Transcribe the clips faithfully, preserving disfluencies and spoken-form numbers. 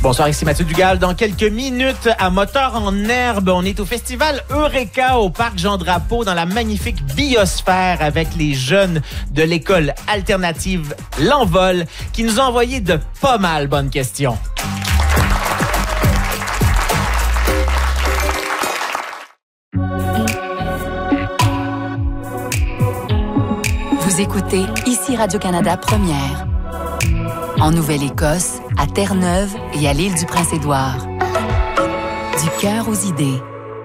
Bonsoir, ici Mathieu Dugal. Dans quelques minutes, à Moteur en herbe, on est au festival Eureka au Parc Jean-Drapeau dans la magnifique biosphère avec les jeunes de l'école alternative L'Envol qui nous ont envoyé de pas mal bonnes questions. Vous écoutez ici Radio-Canada Première. En Nouvelle-Écosse, à Terre-Neuve et à l'île du Prince-Édouard. Du cœur aux idées.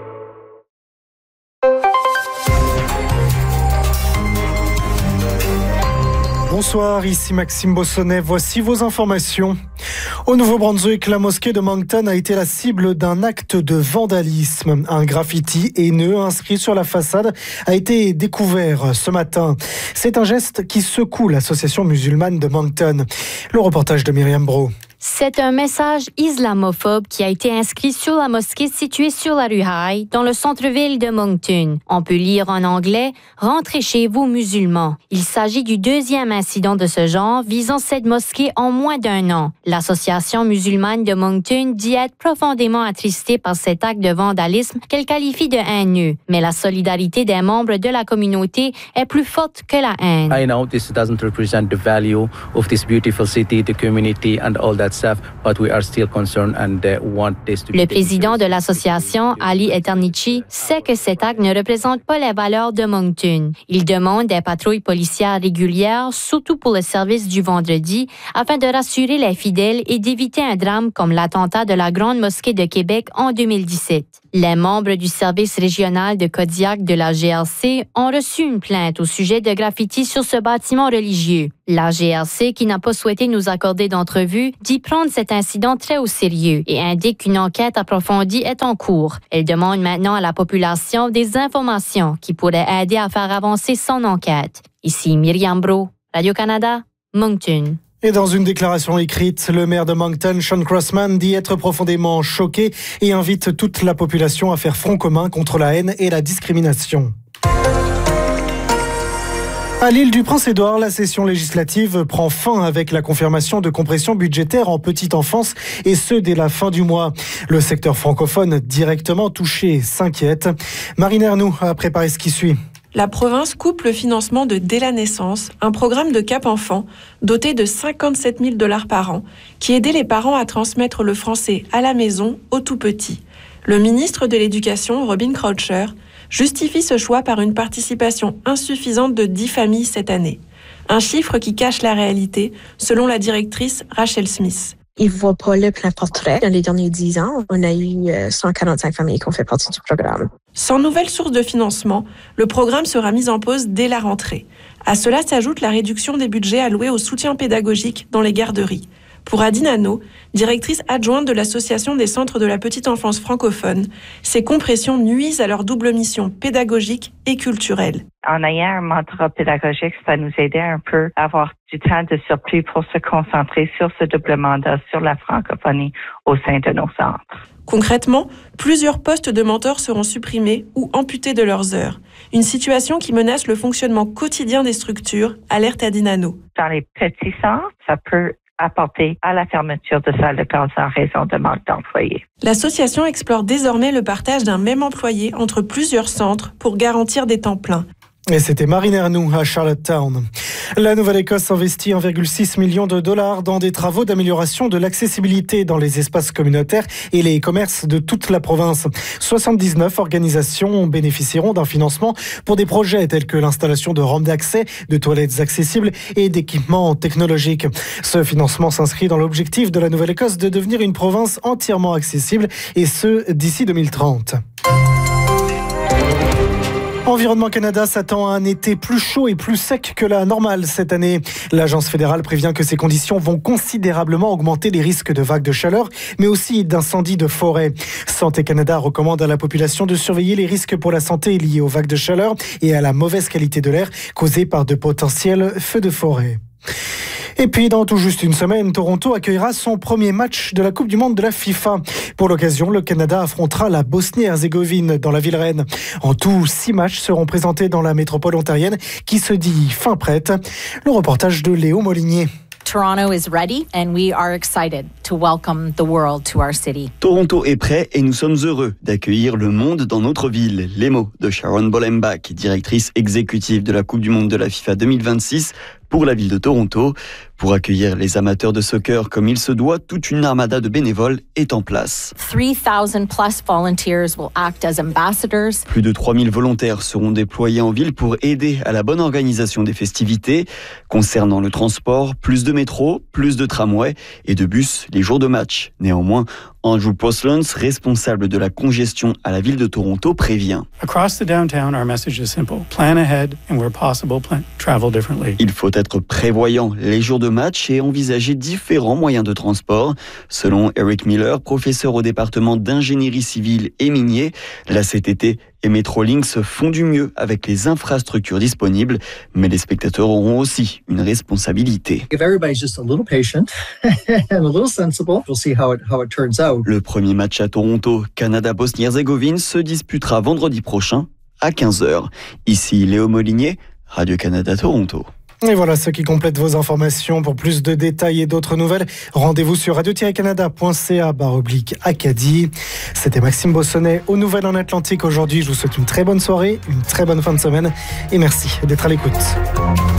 Bonsoir, ici Maxime Bossonnet. Voici vos informations. Au Nouveau-Brunswick, la mosquée de Moncton a été la cible d'un acte de vandalisme. Un graffiti haineux inscrit sur la façade a été découvert ce matin. C'est un geste qui secoue l'association musulmane de Moncton. Le reportage de Myriam Brault. C'est un message islamophobe qui a été inscrit sur la mosquée située sur la rue High, dans le centre-ville de Moncton. On peut lire en anglais « Rentrez chez vous, musulmans ». Il s'agit du deuxième incident de ce genre visant cette mosquée en moins d'un an. L'association musulmane de Moncton dit être profondément attristée par cet acte de vandalisme qu'elle qualifie de haineux. Mais la solidarité des membres de la communauté est plus forte que la haine. I know this doesn't represent the value of this beautiful city, the community and all that. But we are still concerned and want this to be. Le président de l'association, Ali Eternichi, sait que cet acte ne représente pas les valeurs de Moncton. Il demande des patrouilles policières régulières, surtout pour le service du vendredi, afin de rassurer les fidèles et d'éviter un drame comme l'attentat de la Grande Mosquée de Québec en deux mille dix-sept. Les membres du service régional de Kodiak de la G R C ont reçu une plainte au sujet de graffitis sur ce bâtiment religieux. La G R C, qui n'a pas souhaité nous accorder d'entrevue, dit prendre cet incident très au sérieux et indique qu'une enquête approfondie est en cours. Elle demande maintenant à la population des informations qui pourraient aider à faire avancer son enquête. Ici Myriam Brault, Radio-Canada, Moncton. Et dans une déclaration écrite, le maire de Moncton, Sean Crossman, dit être profondément choqué et invite toute la population à faire front commun contre la haine et la discrimination. À l'île du Prince-Édouard, la session législative prend fin avec la confirmation de compressions budgétaires en petite enfance et ce dès la fin du mois. Le secteur francophone directement touché s'inquiète. Marine Ernoux a préparé ce qui suit. La province coupe le financement de Dès la naissance, un programme de Cap Enfant doté de cinquante-sept mille dollars par an qui aidait les parents à transmettre le français à la maison aux tout-petits. Le ministre de l'Éducation, Robin Croucher, justifie ce choix par une participation insuffisante de dix familles cette année. Un chiffre qui cache la réalité, selon la directrice Rachel Smith. Il ne voit pas le plein portrait. Dans les derniers dix ans, on a eu cent quarante-cinq familles qui ont fait partie du programme. Sans nouvelle source de financement, le programme sera mis en pause dès la rentrée. À cela s'ajoute la réduction des budgets alloués au soutien pédagogique dans les garderies. Pour Adine Hano, directrice adjointe de l'Association des centres de la petite enfance francophone, ces compressions nuisent à leur double mission pédagogique et culturelle. En ayant un mandat pédagogique, ça nous aidait un peu à avoir du temps de surplus pour se concentrer sur ce double mandat, sur la francophonie au sein de nos centres. Concrètement, plusieurs postes de mentors seront supprimés ou amputés de leurs heures. Une situation qui menace le fonctionnement quotidien des structures, alerte Adine Hano. Dans les petits centres, ça peut apporter à la fermeture de salles de classe en raison de manque d'employés. L'association explore désormais le partage d'un même employé entre plusieurs centres pour garantir des temps pleins. Et c'était Marine Ernoux à Charlottetown. La Nouvelle-Écosse investit un virgule six million de dollars dans des travaux d'amélioration de l'accessibilité dans les espaces communautaires et les commerces de toute la province. soixante-dix-neuf organisations bénéficieront d'un financement pour des projets tels que l'installation de rampes d'accès, de toilettes accessibles et d'équipements technologiques. Ce financement s'inscrit dans l'objectif de la Nouvelle-Écosse de devenir une province entièrement accessible et ce, d'ici deux mille trente. Environnement Canada s'attend à un été plus chaud et plus sec que la normale cette année. L'agence fédérale prévient que ces conditions vont considérablement augmenter les risques de vagues de chaleur, mais aussi d'incendies de forêt. Santé Canada recommande à la population de surveiller les risques pour la santé liés aux vagues de chaleur et à la mauvaise qualité de l'air causée par de potentiels feux de forêt. Et puis, dans tout juste une semaine, Toronto accueillera son premier match de la Coupe du Monde de la FIFA. Pour l'occasion, le Canada affrontera la Bosnie-Herzégovine dans la ville reine. En tout, six matchs seront présentés dans la métropole ontarienne qui se dit fin prête. Le reportage de Léo Molinier. Toronto is ready and we are excited to welcome the world to our city. Toronto est prêt et nous sommes heureux d'accueillir le monde dans notre ville. Les mots de Sharon Bollenbach, directrice exécutive de la Coupe du Monde de la FIFA deux mille vingt-six pour la ville de Toronto. Pour accueillir les amateurs de soccer comme il se doit, toute une armada de bénévoles est en place. three thousand plus volunteers will act as ambassadors. Plus de trois mille volontaires seront déployés en ville pour aider à la bonne organisation des festivités. Concernant le transport, plus de métro, plus de tramways et de bus les jours de match. Néanmoins, Andrew Postlans, responsable de la congestion à la ville de Toronto, prévient. Across the downtown, our message is simple. Plan ahead and where possible, plan, travel differently. Il faut être prévoyant les jours de match et envisager différents moyens de transport. Selon Eric Miller, professeur au département d'ingénierie civile et minier, la C T T et Metrolinx font du mieux avec les infrastructures disponibles, mais les spectateurs auront aussi une responsabilité. If everybody's just a little patient and a little sensible, we'll see how it how it turns out. Le premier match à Toronto, Canada-Bosnie-Herzégovine, se disputera vendredi prochain à quinze heures. Ici Léo Molinier, Radio-Canada Toronto. Et voilà ce qui complète vos informations. Pour plus de détails et d'autres nouvelles, rendez-vous sur radio tiret canada point c a barre oblique Acadie. C'était Maxime Bossonnet aux Nouvelles en Atlantique aujourd'hui. Je vous souhaite une très bonne soirée, une très bonne fin de semaine et merci d'être à l'écoute.